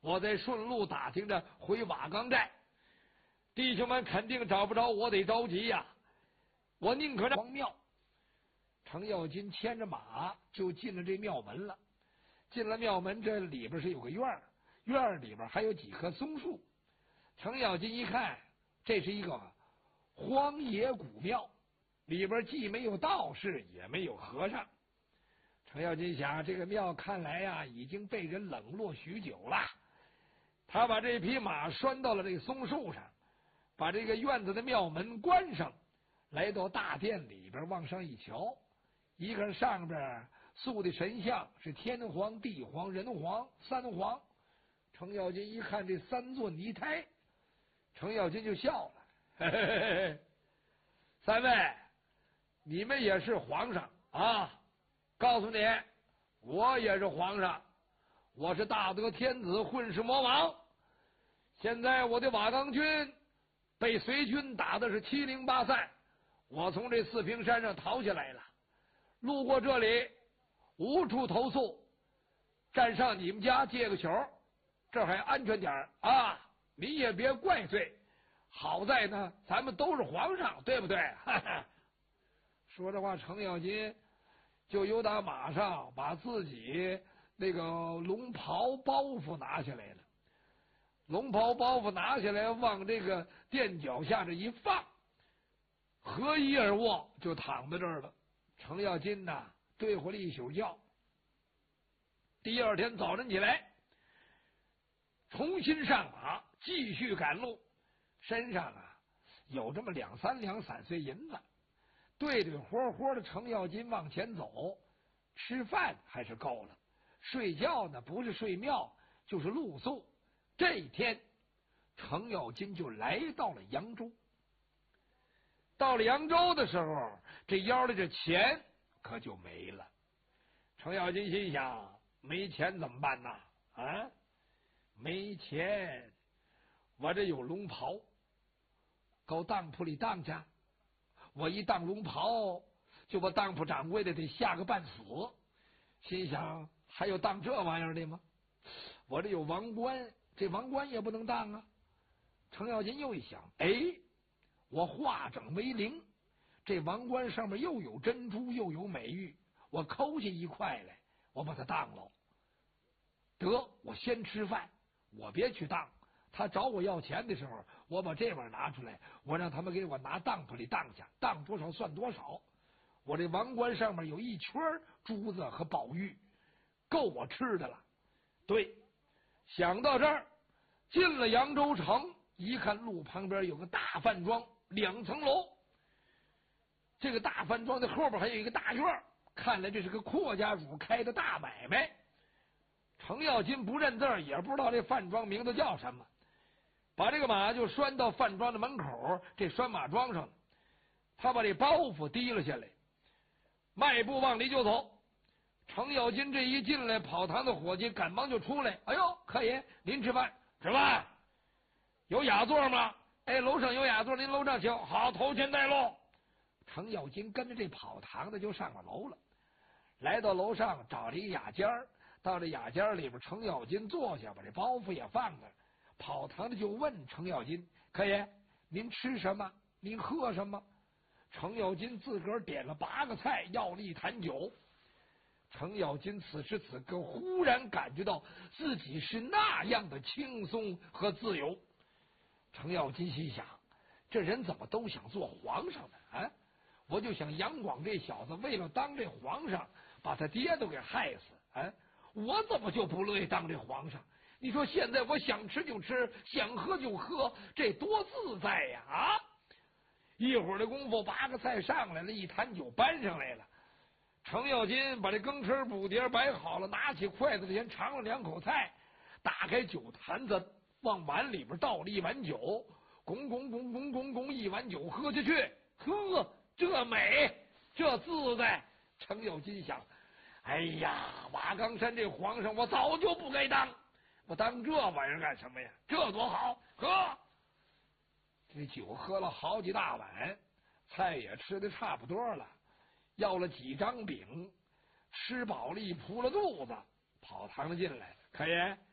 我在顺路打听着回瓦岗寨，弟兄们肯定找不着我，得着急呀。我宁可让荒庙。程咬金牵着马就进了这庙门了。进了庙门，这里边是有个院儿，院儿里边还有几棵松树。程咬金一看，这是一个荒野古庙，里边既没有道士，也没有和尚。程咬金想，这个庙看来呀，已经被人冷落许久了。他把这匹马拴到了这个松树上，把这个院子的庙门关上，来到大殿里边，往上一瞧，一看上边塑的神像是天皇、地皇、人皇三皇。程咬金一看这三座泥胎，程咬金就笑了，嘿嘿嘿嘿，三位，你们也是皇上啊！告诉你，我也是皇上，我是大德天子混世魔王。现在我的瓦岗军被隋军打的是七零八散，我从这四平山上逃下来了，路过这里无处投宿，站上你们家借个球，这还安全点啊！你也别怪罪，好在呢，咱们都是皇上，对不对？哈哈。说这话，程咬金就由打马上把自己那个龙袍包袱拿下来了。龙袍包袱拿下来，往这个垫脚下这一放，合衣而卧，就躺在这儿了。程咬金呐，对呼了一宿觉。第二天早晨起来，重新上马，继续赶路。身上啊有这么2、3两散碎银子，对对活活的程咬金往前走。吃饭还是够了，睡觉呢不是睡庙就是露宿。这一天，程咬金就来到了扬州。到了扬州的时候，这腰里这钱可就没了。程咬金心想，没钱怎么办呢？啊，没钱，我这有龙袍，够当铺里当去。我一当龙袍，就把当铺掌柜的得吓个半死。心想，还有当这玩意儿的吗？我这有王冠，这王冠也不能当啊。程咬金又一想，哎，我化整为零，这王冠上面又有珍珠又有美玉，我抠下一块来，我把它当了。得，我先吃饭，我别去当。他找我要钱的时候，我把这玩意儿拿出来，我让他们给我拿当铺里当下，当多少算多少。我这王冠上面有一圈珠子和宝玉，够我吃的了。对，想到这儿，进了扬州城，一看路旁边有个大饭庄，2层楼。这个大饭庄的后边还有一个大院，看来这是个阔家主开的大买卖。程咬金不认字儿，也不知道这饭庄名字叫什么，把这个马就拴到饭庄的门口，这拴马桩上。他把这包袱提了下来，迈步往里就走。程咬金这一进来，跑堂的伙计赶忙就出来，哎呦，客爷您吃饭？吃饭？有雅座吗？哎，楼上有雅座，您楼上请。好，头前带路。程咬金跟着这跑堂的就上了楼了，来到楼上找了一个雅间儿，到这雅间里边，程咬金坐下，把这包袱也放那儿。跑堂的就问程咬金，客爷您吃什么？您喝什么？程咬金自个儿点了8个菜，要了一坛酒。程咬金此时此刻忽然感觉到自己是那样的轻松和自由。程咬金心想，这人怎么都想做皇上呢？啊，我就想杨广这小子为了当这皇上，把他爹都给害死。啊，我怎么就不乐意当这皇上？你说现在我想吃就吃，想喝就喝，这多自在呀！啊，一会儿的功夫，8个菜上来了，一坛酒搬上来了。程咬金把这羹匙补碟摆好了，拿起筷子先尝了2口菜，打开酒坛子，往碗里边倒了一碗酒，拱拱拱拱拱拱，一碗酒喝下去，呵，这美，这自在。程咬金想，哎呀，瓦岗山这皇上我早就不该当，我当这玩意儿干什么呀？这多好，喝。这酒喝了好几大碗，菜也吃的差不多了，要了几张饼，吃饱了一扑了肚子，跑堂子进来，客爷